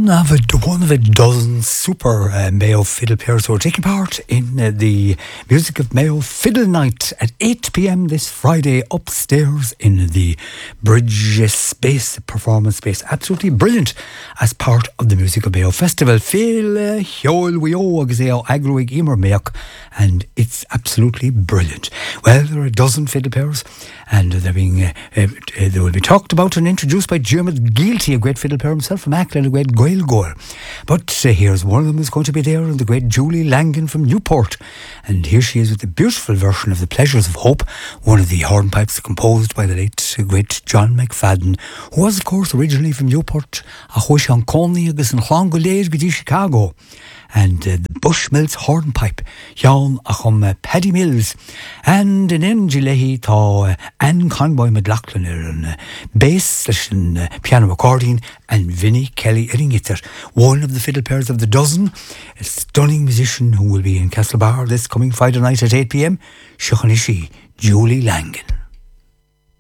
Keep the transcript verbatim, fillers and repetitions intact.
One of a, one of a dozen super uh, Mayo fiddle players who are taking part in uh, the Music of Mayo Fiddle Night at eight p.m. this Friday upstairs in the Bridge Space, performance space. Absolutely brilliant as part of the Music of Mayo Festival. Phil Hiol Wio Agzeo Agruig Emer Mayak, and it's absolutely brilliant. Well, there are a dozen fiddle players, and they're being uh, uh, they will be talked about and introduced by Dermot Guilty, a great fiddle player himself from Ackland, a great Gaelgore. But uh, here's one of them who's going to be there, and the great Julie Langan from Newport. And here she is with the beautiful version of The Pleasures of Hope, one of the hornpipes composed by the late uh, great John McFadden, who was of course originally from Newport, a Huishan Coney, agus in Chlongolade, Gidi Chicago. And uh, the Bushmills hornpipe, Jan Achum uh, Paddy Mills, and in Engilehi tá uh, Anne Conboy McLaughlin and uh, bass and uh, piano accordion, and Vinnie Kelly Eringitzer, one of the fiddle players of the dozen, a stunning musician who will be in Castlebar this coming Friday night at eight p.m. Shuchanishi, Julie Langan.